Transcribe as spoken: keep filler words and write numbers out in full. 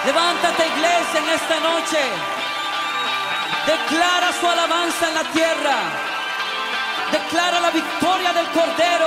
Levántate, iglesia, en esta noche. Declara su alabanza en la tierra. Declara la victoria del Cordero.